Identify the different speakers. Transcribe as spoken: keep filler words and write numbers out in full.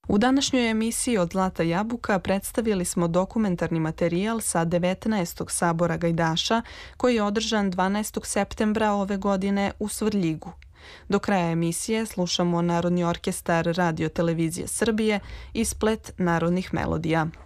Speaker 1: U današnjoj emisiji od Zlata jabuka predstavili smo dokumentarni materijal sa devetnaestog sabora gajdaša koji je održan dvanaestog septembra ove godine u Svrljigu. Do kraja emisije slušamo Narodni orkestar Radio Televizije Srbije i splet narodnih melodija.